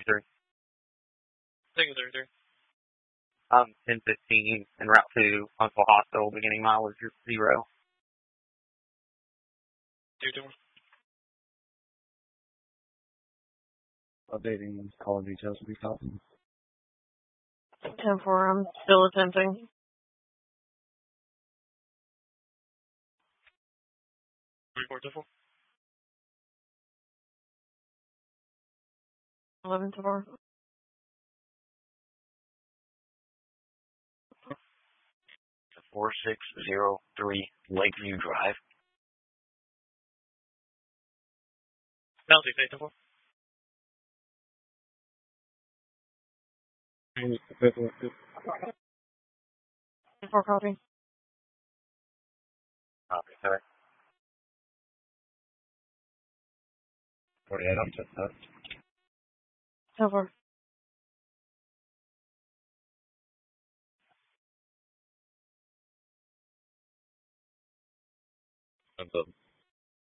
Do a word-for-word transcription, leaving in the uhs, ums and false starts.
thirty-three. Single thirty-three. Um, ten fifteen en route to Huntsville Hospital, beginning mileage zero. Two two. Updating call details will be copied. ten four, I'm still attempting. Three four two four. eleven to four. four six zero three Lakeview Drive. Bounty, eight two four. four copy. Copy, sorry. forty-eight up to that. ten four. Of the